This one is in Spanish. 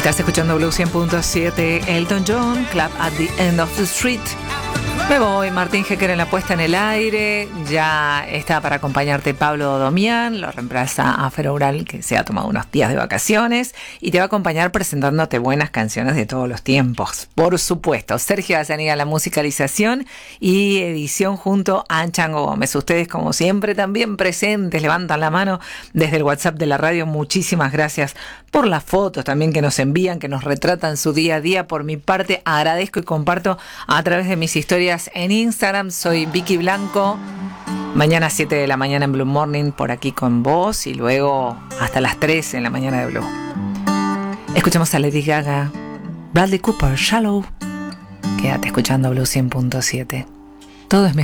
Estás escuchando Blue 100.7, Elton John, Club at the End of the Street. Me voy, Martín Hecker en la puesta en el aire. Ya está para acompañarte Pablo Domián, lo reemplaza a Fero Ural, que se ha tomado unos días de vacaciones, y te va a acompañar presentándote buenas canciones de todos los tiempos. Por supuesto, Sergio Azaniga, la musicalización y edición junto a Chango Gómez. Ustedes, como siempre, también presentes, levantan la mano desde el WhatsApp de la radio. Muchísimas gracias por las fotos también que nos envían, que nos retratan su día a día. Por mi parte, agradezco y comparto a través de mis historias en Instagram. Soy Vicky Blanco. Mañana 7 de la mañana en Blue Morning por aquí con vos, y luego hasta las 3 en la mañana de Blue. Escuchamos a Lady Gaga, Bradley Cooper, Shallow. Quédate escuchando Blue 100.7. Todo es mejor.